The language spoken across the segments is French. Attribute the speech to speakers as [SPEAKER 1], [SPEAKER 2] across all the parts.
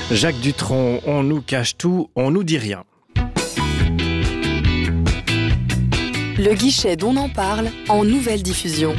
[SPEAKER 1] Jacques Dutronc, on nous cache tout, on nous dit rien.
[SPEAKER 2] Le guichet d'On en parle en nouvelle diffusion.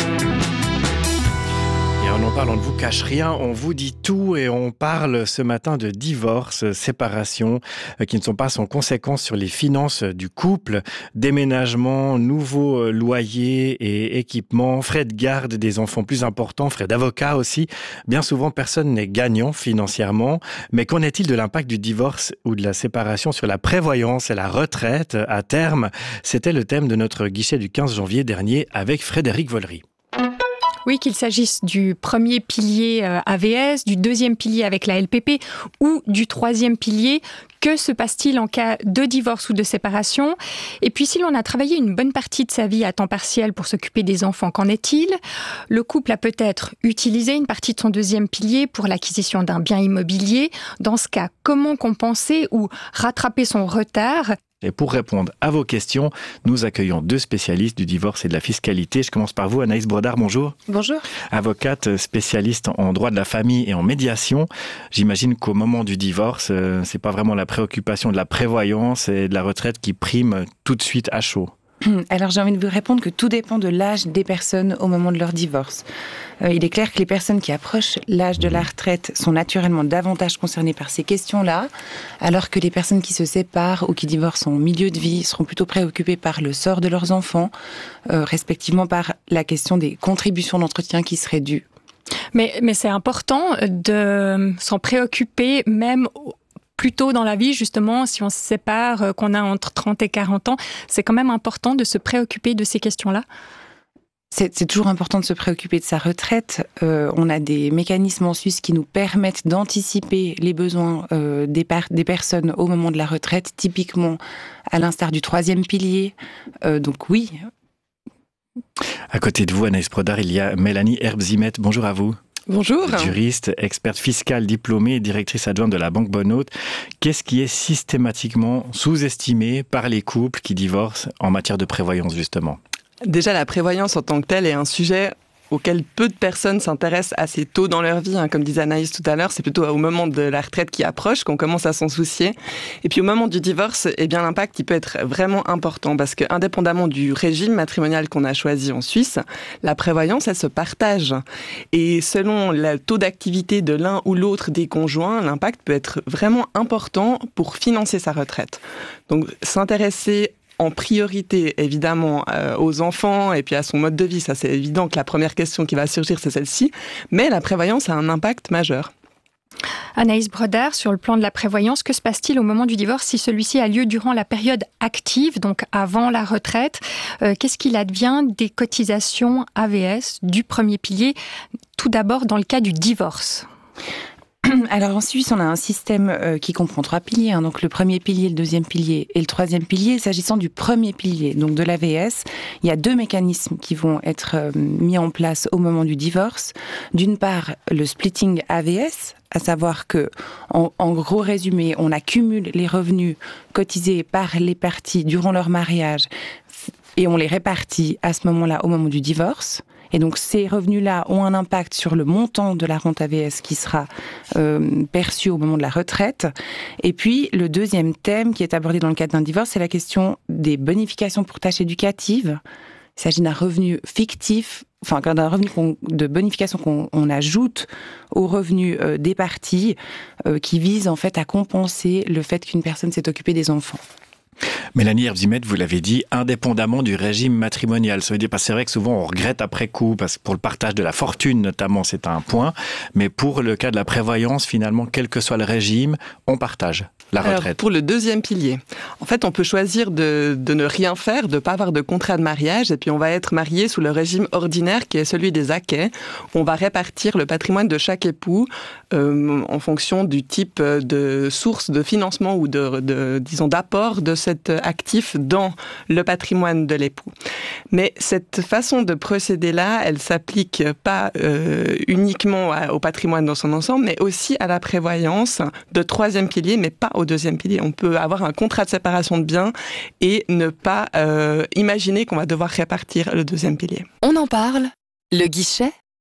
[SPEAKER 1] Et on en parle, on ne vous cache rien, on vous dit tout et on parle ce matin de divorce, séparation qui ne sont pas sans conséquences sur les finances du couple, déménagement, nouveaux loyers et équipements, frais de garde des enfants plus importants, frais d'avocat aussi. Bien souvent, personne n'est gagnant financièrement. Mais qu'en est-il de l'impact du divorce ou de la séparation sur la prévoyance et la retraite à terme? C'était le thème de notre guichet du 15 janvier dernier avec Frédéric Vollery.
[SPEAKER 3] Oui, qu'il s'agisse du premier pilier AVS, du deuxième pilier avec la LPP ou du troisième pilier, que se passe-t-il en cas de divorce ou de séparation? Et puis, si l'on a travaillé une bonne partie de sa vie à temps partiel pour s'occuper des enfants, qu'en est-il? Le couple a peut-être utilisé une partie de son deuxième pilier pour l'acquisition d'un bien immobilier. Dans ce cas, comment compenser ou rattraper son retard?
[SPEAKER 1] Et pour répondre à vos questions, nous accueillons deux spécialistes du divorce et de la fiscalité. Je commence par vous, Anaïs Brodard, bonjour.
[SPEAKER 4] Bonjour.
[SPEAKER 1] Avocate spécialiste en droit de la famille et en médiation. J'imagine qu'au moment du divorce, c'est pas vraiment la préoccupation de la prévoyance et de la retraite qui prime tout de suite à chaud.
[SPEAKER 4] Alors j'ai envie de vous répondre que tout dépend de l'âge des personnes au moment de leur divorce. Il est clair que les personnes qui approchent l'âge de la retraite sont naturellement davantage concernées par ces questions-là, alors que les personnes qui se séparent ou qui divorcent en milieu de vie seront plutôt préoccupées par le sort de leurs enfants, respectivement par la question des contributions d'entretien qui seraient dues.
[SPEAKER 3] Mais c'est important de s'en préoccuper même plus tôt dans la vie, justement, si on se sépare, qu'on a entre 30 et 40 ans, c'est quand même important de se préoccuper de ces questions-là.
[SPEAKER 4] C'est toujours important de se préoccuper de sa retraite. On a des mécanismes en Suisse qui nous permettent d'anticiper les besoins des personnes au moment de la retraite, typiquement à l'instar du troisième pilier. Donc oui.
[SPEAKER 1] À côté de vous, Anaïs Brodard, il y a Mélanie Herbzimet. Bonjour à vous.
[SPEAKER 5] Bonjour.
[SPEAKER 1] Juriste, experte fiscale diplômée et directrice adjointe de la Banque Bonne-Hôte. Qu'est-ce qui est systématiquement sous-estimé par les couples qui divorcent en matière de prévoyance, justement?
[SPEAKER 5] Déjà, la prévoyance en tant que telle est un sujet auquel peu de personnes s'intéressent assez tôt dans leur vie. Comme disait Anaïs tout à l'heure, c'est plutôt au moment de la retraite qui approche qu'on commence à s'en soucier. Et puis au moment du divorce, l'impact il peut être vraiment important parce que indépendamment du régime matrimonial qu'on a choisi en Suisse, la prévoyance, elle se partage. Et selon le taux d'activité de l'un ou l'autre des conjoints, l'impact peut être vraiment important pour financer sa retraite. Donc s'intéresser en priorité, évidemment, aux enfants et puis à son mode de vie. Ça, c'est évident que la première question qui va surgir, c'est celle-ci. Mais la prévoyance a un impact majeur.
[SPEAKER 3] Anaïs Brodard, sur le plan de la prévoyance, que se passe-t-il au moment du divorce si celui-ci a lieu durant la période active, donc avant la retraite? Qu'est-ce qu'il advient des cotisations AVS du premier pilier, tout d'abord dans le cas du divorce?
[SPEAKER 4] Alors en Suisse, on a un système qui comprend 3 piliers, donc le premier pilier, le deuxième pilier et le troisième pilier. S'agissant du premier pilier, donc de l'AVS, il y a 2 mécanismes qui vont être mis en place au moment du divorce. D'une part, le splitting AVS, à savoir que, en gros résumé, on accumule les revenus cotisés par les parties durant leur mariage et on les répartit à ce moment-là, au moment du divorce. Et donc, ces revenus-là ont un impact sur le montant de la rente AVS qui sera perçu au moment de la retraite. Et puis, le deuxième thème qui est abordé dans le cadre d'un divorce, c'est la question des bonifications pour tâches éducatives. Il s'agit d'un revenu fictif, d'un revenu de bonification qu'on ajoute aux revenus des parties qui vise en fait à compenser le fait qu'une personne s'est occupée des enfants.
[SPEAKER 1] Mélanie Herbzimet, vous l'avez dit, indépendamment du régime matrimonial. Ça veut dire, parce que c'est vrai que souvent on regrette après coup, parce que pour le partage de la fortune notamment, c'est un point. Mais pour le cas de la prévoyance, finalement, quel que soit le régime, on partage la retraite.
[SPEAKER 5] Alors, pour le deuxième pilier, en fait, on peut choisir de ne rien faire, de ne pas avoir de contrat de mariage, et puis on va être marié sous le régime ordinaire qui est celui des acquets. On va répartir le patrimoine de chaque époux en fonction du type de source de financement ou d'apport de cet actif dans le patrimoine de l'époux. Mais cette façon de procéder-là, elle s'applique pas uniquement au patrimoine dans son ensemble, mais aussi à la prévoyance de troisième pilier, mais pas au deuxième pilier. On peut avoir un contrat de séparation de biens et ne pas imaginer qu'on va devoir répartir le deuxième pilier.
[SPEAKER 2] On en parle, le guichet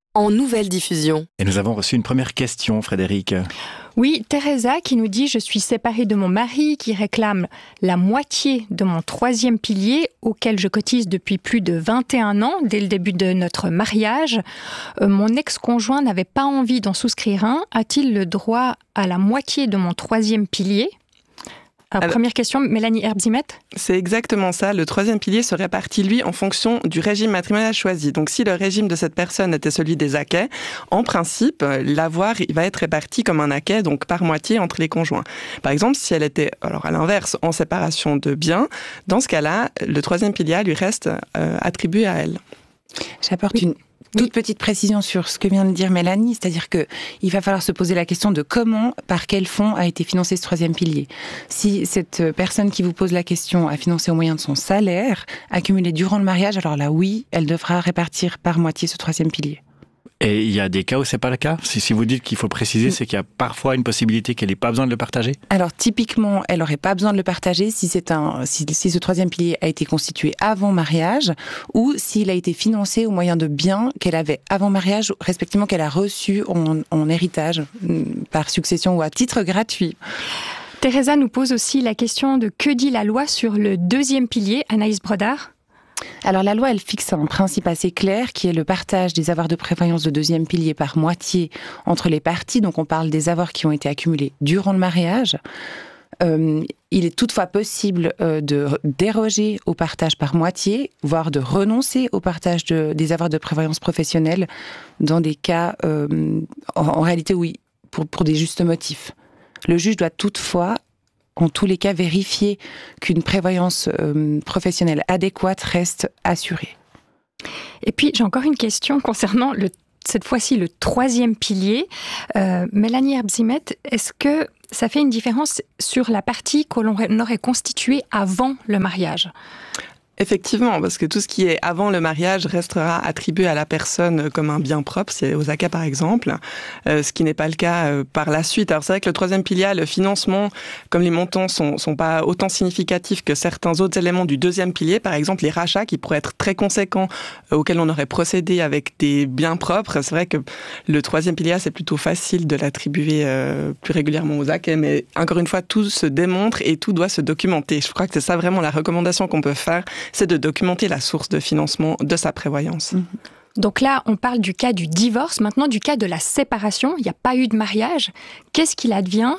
[SPEAKER 2] en nouvelle diffusion.
[SPEAKER 1] Et nous avons reçu une première question, Frédéric.
[SPEAKER 3] Oui, Teresa qui nous dit « Je suis séparée de mon mari qui réclame la moitié de mon troisième pilier auquel je cotise depuis plus de 21 ans, dès le début de notre mariage. Mon ex-conjoint n'avait pas envie d'en souscrire un. A-t-il le droit à la moitié de mon troisième pilier ?» Alors, première question, Mélanie Herbzimet.
[SPEAKER 5] C'est exactement ça. Le troisième pilier se répartit, lui, en fonction du régime matrimonial choisi. Donc, si le régime de cette personne était celui des acquêts, en principe, l'avoir il va être réparti comme un acquêt, donc par moitié entre les conjoints. Par exemple, si elle était, alors à l'inverse, en séparation de biens, dans ce cas-là, le troisième pilier lui reste attribué à elle.
[SPEAKER 4] J'apporte une toute petite précision sur ce que vient de dire Mélanie, c'est-à-dire que il va falloir se poser la question de comment, par quel fonds a été financé ce troisième pilier. Si cette personne qui vous pose la question a financé au moyen de son salaire, accumulé durant le mariage, alors là oui, elle devra répartir par moitié ce troisième pilier.
[SPEAKER 1] Et il y a des cas où c'est pas le cas ? Si vous dites qu'il faut préciser, c'est qu'il y a parfois une possibilité qu'elle n'ait pas besoin de le partager ?
[SPEAKER 4] Alors typiquement, elle n'aurait pas besoin de le partager si ce troisième pilier a été constitué avant mariage ou s'il a été financé au moyen de biens qu'elle avait avant mariage, respectivement qu'elle a reçus en héritage par succession ou à titre gratuit.
[SPEAKER 3] Teresa nous pose aussi la question de que dit la loi sur le deuxième pilier, Anaïs Brodard ?
[SPEAKER 4] Alors la loi, elle fixe un principe assez clair qui est le partage des avoirs de prévoyance de deuxième pilier par moitié entre les parties. Donc on parle des avoirs qui ont été accumulés durant le mariage. Il est toutefois possible de déroger au partage par moitié, voire de renoncer au partage des avoirs de prévoyance professionnelle dans des cas, en réalité oui, pour des justes motifs. Le juge doit toutefois en tous les cas, vérifier qu'une prévoyance professionnelle adéquate reste assurée.
[SPEAKER 3] Et puis, j'ai encore une question concernant cette fois-ci le troisième pilier. Mélanie Herbzimet, est-ce que ça fait une différence sur la partie que l'on aurait constituée avant le mariage ?
[SPEAKER 5] Effectivement, parce que tout ce qui est avant le mariage restera attribué à la personne comme un bien propre, c'est aux acquêts par exemple, ce qui n'est pas le cas par la suite. Alors c'est vrai que le troisième pilier, le financement, comme les montants sont pas autant significatifs que certains autres éléments du deuxième pilier, par exemple les rachats qui pourraient être très conséquents, auxquels on aurait procédé avec des biens propres, c'est vrai que le troisième pilier, c'est plutôt facile de l'attribuer plus régulièrement aux acquêts, mais encore une fois, tout se démontre et tout doit se documenter. Je crois que c'est ça vraiment la recommandation qu'on peut faire, c'est de documenter la source de financement de sa prévoyance.
[SPEAKER 3] Donc là, on parle du cas du divorce, maintenant du cas de la séparation. Il n'y a pas eu de mariage. Qu'est-ce qu'il advient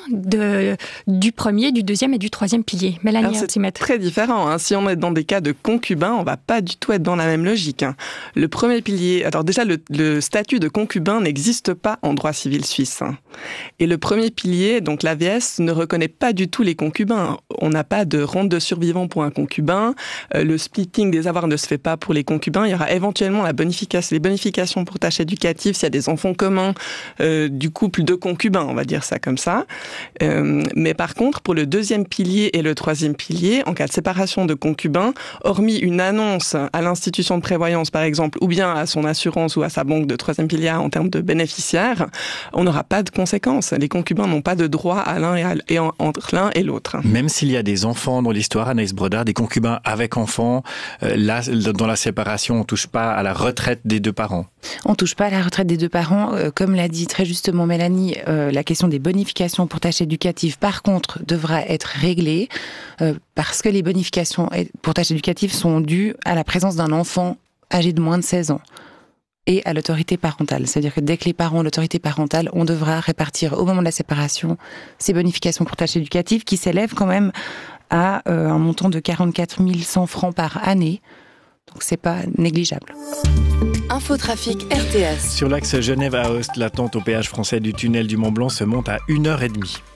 [SPEAKER 3] du premier, du deuxième et du troisième pilier ? Mélanie Herbzimet.
[SPEAKER 5] C'est très différent. Si on est dans des cas de concubins, on ne va pas du tout être dans la même logique. Le premier pilier, alors déjà, le statut de concubin n'existe pas en droit civil suisse. Et le premier pilier, donc l'AVS, ne reconnaît pas du tout les concubins. On n'a pas de rente de survivant pour un concubin. Le splitting des avoirs ne se fait pas pour les concubins. Il y aura éventuellement les bonifications pour tâches éducatives s'il y a des enfants communs du couple de concubins, on va dire ça comme ça. Mais par contre, pour le deuxième pilier et le troisième pilier, en cas de séparation de concubins, hormis une annonce à l'institution de prévoyance, par exemple, ou bien à son assurance ou à sa banque de troisième pilier en termes de bénéficiaires, on n'aura pas de conséquences. Les concubins n'ont pas de droit à entre l'un et l'autre.
[SPEAKER 1] Même s'il y a des enfants dans l'histoire, Anaïs Brodard, des concubins avec enfants, là, dans la séparation, on ne touche pas à la retraite des deux parents.
[SPEAKER 4] On ne touche pas à la retraite des deux parents. Comme l'a dit très justement Mélanie, la question des bonifications pour tâches éducatives, par contre, devra être réglée parce que les bonifications pour tâches éducatives sont dues à la présence d'un enfant âgé de moins de 16 ans et à l'autorité parentale. C'est-à-dire que dès que les parents ont l'autorité parentale, on devra répartir au moment de la séparation ces bonifications pour tâches éducatives qui s'élèvent quand même à un montant de 44 100 francs par année. Donc c'est pas négligeable.
[SPEAKER 2] Infotrafic RTS.
[SPEAKER 1] Sur l'axe Genève à Aoste, l'attente au péage français du tunnel du Mont-Blanc se monte à 1h30.